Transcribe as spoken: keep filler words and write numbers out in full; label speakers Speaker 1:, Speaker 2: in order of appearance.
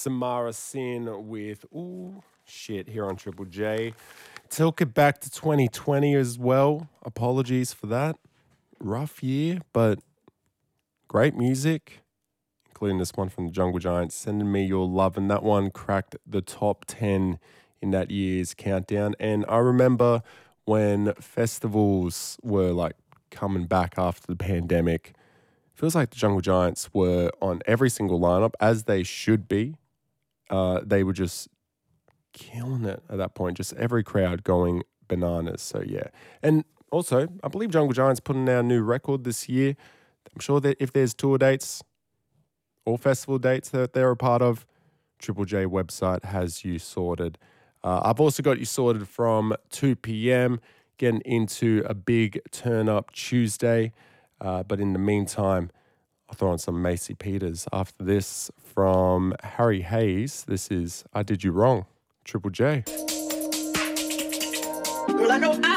Speaker 1: Samara Sin with Ooh Shit here on Triple J. Took it back to twenty twenty as well. Apologies for that. Rough year, but great music, including this one from the Jungle Giants, Sending Me Your Love, and that one cracked the top ten in that year's countdown. And I remember when festivals were like coming back after the pandemic, feels like the Jungle Giants were on every single lineup, as they should be. Uh, they were just killing it at that point, just every crowd going bananas. So yeah. And also, I believe Jungle Giants putting out a new record this year. I'm sure that if there's tour dates or festival dates that they're a part of, Triple J website has you sorted. Uh, I've also got you sorted from two p.m, getting into a big turn-up Tuesday. Uh, but in the meantime, I'll throw on some Macy Peters. After this, from Harry Hayes, this is I Did You Wrong, Triple J.
Speaker 2: Girl, I know I